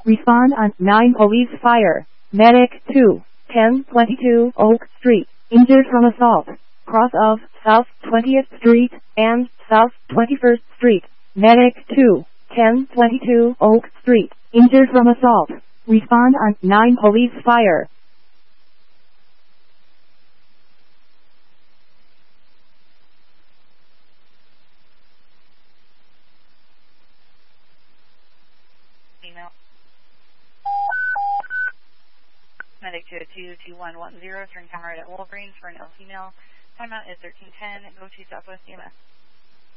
Respond on 9 Police Fire. Medic 2, 1022 Oak Street. Injured from assault. Cross of South 20th Street and South 21st Street. Medic 2, 1022 Oak Street. Injured from assault. Respond on 9 Police Fire. Email. Medic 202-2110, turn camera at Walgreens for an L female. Timeout is 1310. Go to Southwest EMS.